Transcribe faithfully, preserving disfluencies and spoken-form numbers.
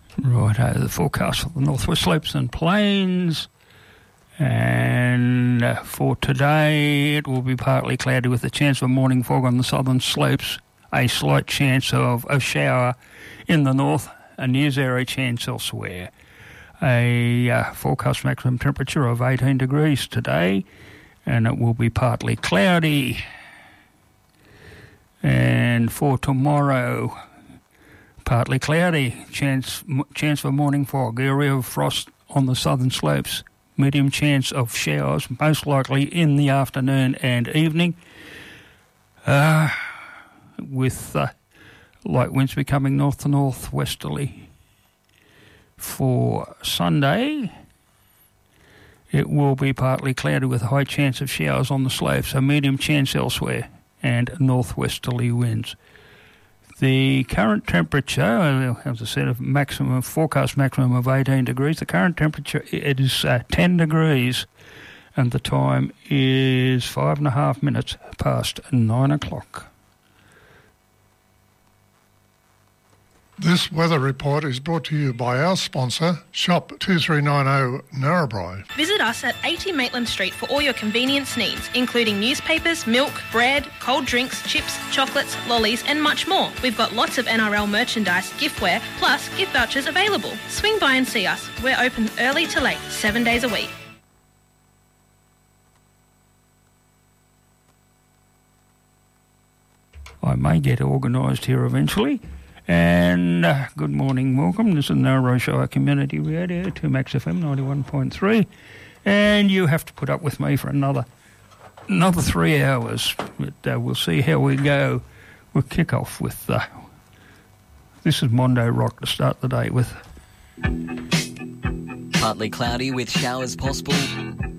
Righto, the forecast for the northwest slopes and plains. And uh, for today, it will be partly cloudy with a chance of morning fog on the southern slopes, a slight chance of a shower in the north, a near zero chance elsewhere. A uh, forecast maximum temperature of eighteen degrees today, and it will be partly cloudy. And for tomorrow, partly cloudy, chance chance for morning fog, area of frost on the southern slopes, medium chance of showers, most likely in the afternoon and evening, uh, with uh, light winds becoming north to northwesterly. For Sunday, it will be partly cloudy with a high chance of showers on the slopes, a medium chance elsewhere, and northwesterly winds. The current temperature, as I said, a maximum forecast maximum of eighteen degrees. The current temperature it is uh, ten degrees, and the time is five and a half minutes past nine o'clock. This weather report is brought to you by our sponsor, Shop two three nine zero Narrabri. Visit us at eighty Maitland Street for all your convenience needs, including newspapers, milk, bread, cold drinks, chips, chocolates, lollies and much more. We've got lots of N R L merchandise, giftware, plus gift vouchers available. Swing by and see us. We're open early to late, seven days a week. I may get organised here eventually. And uh, good morning, welcome. This is Narrow Shire Community Radio, two Max F M ninety-one point three. And you have to put up with me for another another three hours. But uh, we'll see how we go. We'll kick off with, uh, this is Mondo Rock to start the day with. Partly cloudy with showers possible.